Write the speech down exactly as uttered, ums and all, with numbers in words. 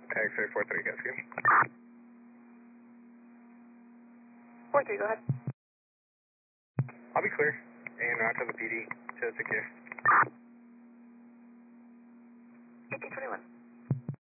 X-ray four three, got you. four three, go ahead. I'll be clear. And out to the P D to secure.